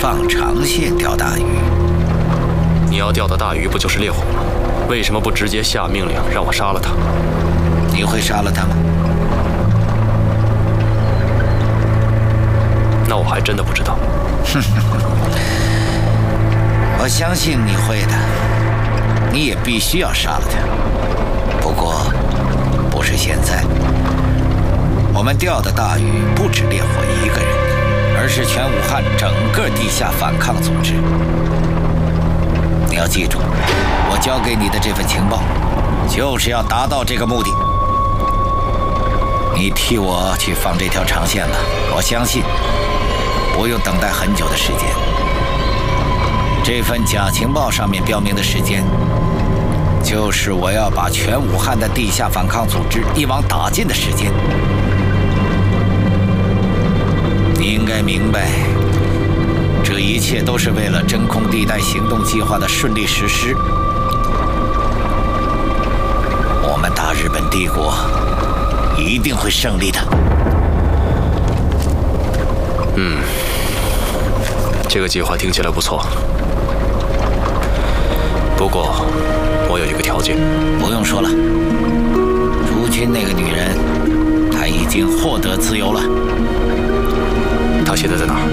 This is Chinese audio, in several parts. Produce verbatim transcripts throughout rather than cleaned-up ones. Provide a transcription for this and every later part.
放长线钓大鱼。 你要钓的大鱼不就是烈火吗？为什么不直接下命令让我杀了他？ 你会杀了他吗？ 那我还真的不知道。 我相信你会的，你也必须要杀了他。不过，不是现在。我们钓的大鱼不止烈火一个人，而是全武汉整个地下反抗组织。你要记住，我交给你的这份情报，就是要达到这个目的。你替我去放这条长线吧，我相信不用等待很久的时间。这份假情报上面标明的时间，就是我要把全武汉的地下反抗组织一网打尽的时间。你应该明白，这一切都是为了真空地带行动计划的顺利实施。我们大日本帝国一定会胜利的。 嗯，这个计划听起来不错。不过，我有一个条件。 不用说了，朱军那个女人，她已经获得自由了。 她现在在哪儿？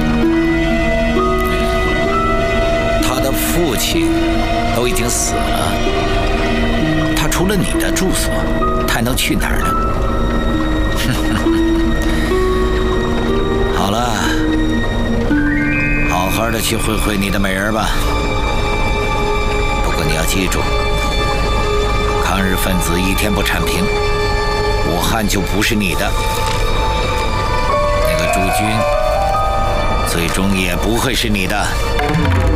她的父亲都已经死了，她除了你的住所，她还能去哪儿呢？好了，好好的去会会你的美人吧。不过你要记住，抗日分子一天不铲平，武汉就不是你的。那个朱军最终也不会是你的。